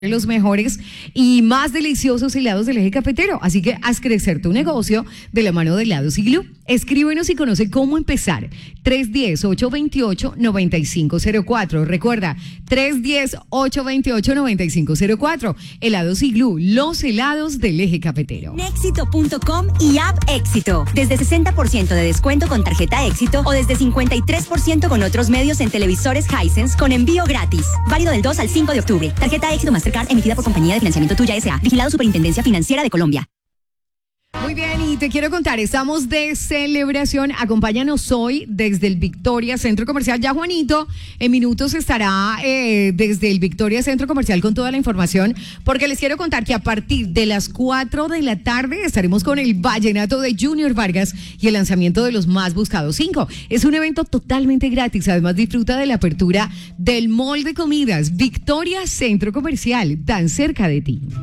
los mejores y más deliciosos helados del eje cafetero. Así que haz crecer tu negocio de la mano de Helados Iglú. Escríbenos y conoce cómo empezar. 310-828-9504. Recuerda, 310-828-9504. Helados Iglú, los helados del eje cafetero. Nexito.com y App Éxito. Desde 60% de descuento con tarjeta Éxito o desde 53% con otros medios en televisores Hisense con envío gratis. Válido del 2 al 5 de octubre. Tarjeta Éxito Mastercard emitida por Compañía de Financiamiento Tuya S.A. Vigilado Superintendencia Financiera de Colombia. Muy bien, y te quiero contar, estamos de celebración. Acompáñanos hoy desde el Victoria Centro Comercial. Ya Juanito en minutos estará desde el Victoria Centro Comercial con toda la información, porque les quiero contar que a partir de las 4 de la tarde estaremos con el Vallenato de Junior Vargas y el lanzamiento de los más buscados 5. Es un evento totalmente gratis. Además, disfruta de la apertura del Mall de Comidas Victoria Centro Comercial, tan cerca de ti.